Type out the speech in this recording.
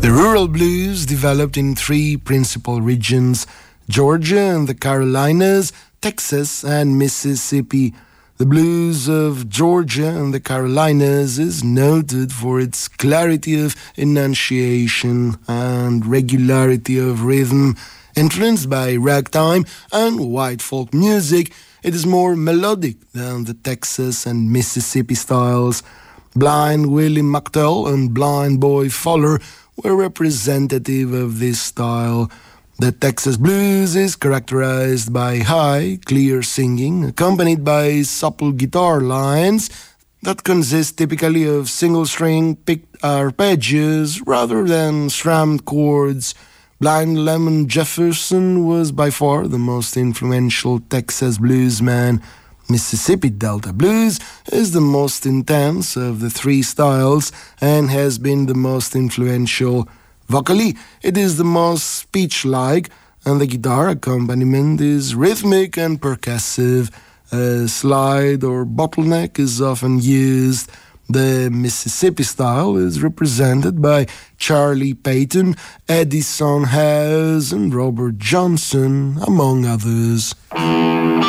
The rural blues developed in three principal regions: Georgia and the Carolinas, Texas and Mississippi. The blues of Georgia and the Carolinas is noted for its clarity of enunciation and regularity of rhythm. Influenced by ragtime and white folk music, it is more melodic than the Texas and Mississippi styles. Blind Willie McTell and Blind Boy Fuller were representative of this style. The Texas blues is characterized by high, clear singing, accompanied by supple guitar lines that consist typically of single-string picked arpeggios rather than strammed chords. Blind Lemon Jefferson was by far the most influential Texas bluesman. Mississippi Delta blues is the most intense of the three styles and has been the most influential. Vocally, it is the most speech-like, and the guitar accompaniment is rhythmic and percussive. A slide or bottleneck is often used. The Mississippi style is represented by Charlie Payton, Eddie Sondhaus, and Robert Johnson, among others.